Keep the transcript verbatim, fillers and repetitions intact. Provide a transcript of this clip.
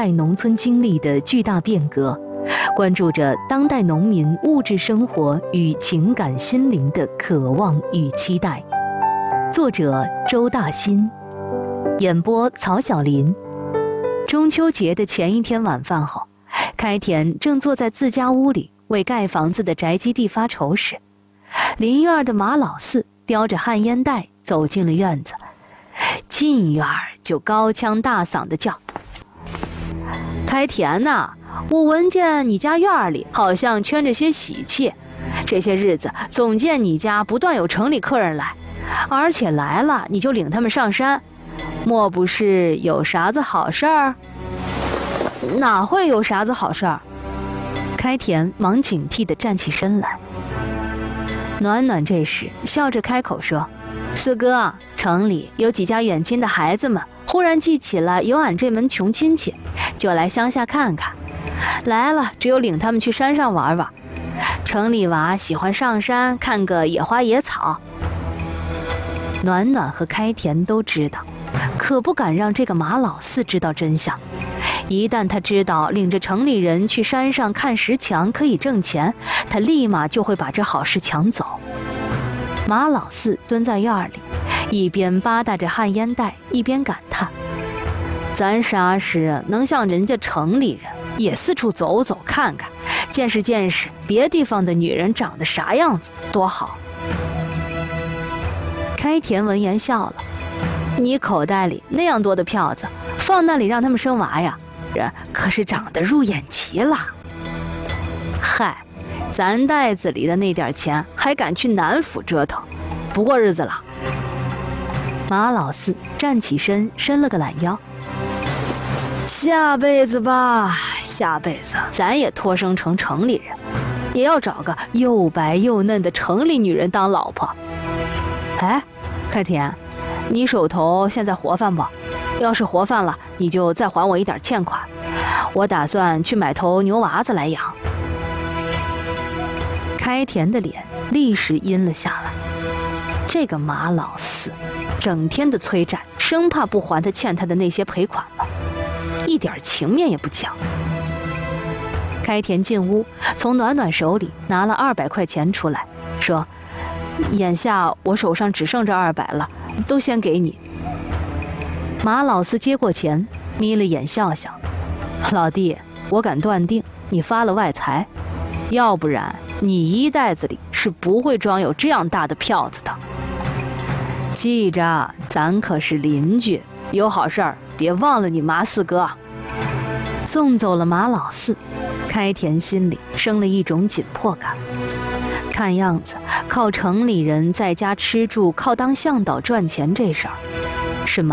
代农村经历的巨大变革，关注着当代农民物质生活与情感心灵的渴望与期待。作者周大新，演播曹晓林。中秋节的前一天晚饭后，开田正坐在自家屋里为盖房子的宅基地发愁时，邻院的马老四叼着旱烟袋走进了院子，进院就高腔大嗓地叫：开田呐，我闻见你家院里好像圈着些喜气，这些日子总见你家不断有城里客人来，而且来了你就领他们上山，莫不是有啥子好事儿？哪会有啥子好事儿？开田忙警惕地站起身来。暖暖这时笑着开口说：四哥，城里有几家远亲的孩子们忽然记起了有俺这门穷亲戚，就来乡下看看，来了只有领他们去山上玩玩。城里娃喜欢上山看个野花野草。暖暖和开田都知道，可不敢让这个马老四知道真相。一旦他知道领着城里人去山上看石墙可以挣钱，他立马就会把这好事抢走。马老四蹲在院里，一边吧嗒着旱烟袋，一边感叹：咱啥时能像人家城里人，也四处走走看看，见识见识别地方的女人长得啥样子，多好。开田闻言笑了：你口袋里那样多的票子，放那里让他们生娃呀？人可是长得入眼齐了。嗨，咱袋子里的那点钱还敢去南府折腾，不过日子了。马老四站起身，伸了个懒腰：下辈子吧，下辈子咱也托生成城里人，也要找个又白又嫩的城里女人当老婆。哎，开田，你手头现在活泛不？要是活泛了，你就再还我一点欠款，我打算去买头牛娃子来养。开田的脸立时阴了下来，这个马老四整天的催债，生怕不还他欠他的那些赔款了，一点情面也不讲。开田进屋，从暖暖手里拿了二百块钱出来，说：眼下我手上只剩这二百了，都先给你。马老四接过钱，眯了眼笑笑：老弟，我敢断定你发了外财，要不然你衣袋子里是不会装有这样大的票子的。记着，咱可是邻居，有好事儿别忘了你马四哥。送走了马老四，开田心里生了一种紧迫感。看样子靠城里人在家吃住，靠当向导赚钱这事儿是蛮